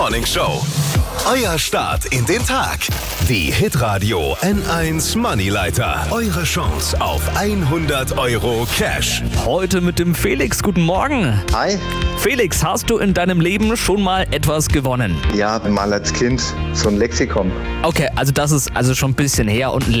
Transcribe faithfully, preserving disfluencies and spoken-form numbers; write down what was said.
Morning Show. Euer Start in den Tag. Die Hitradio N eins Moneyleiter. Eure Chance auf hundert Euro Cash. Heute mit dem Felix. Guten Morgen. Hi. Felix, hast du in deinem Leben schon mal etwas gewonnen? Ja, mal als Kind so ein Lexikon. Okay, also das ist also schon ein bisschen her und ein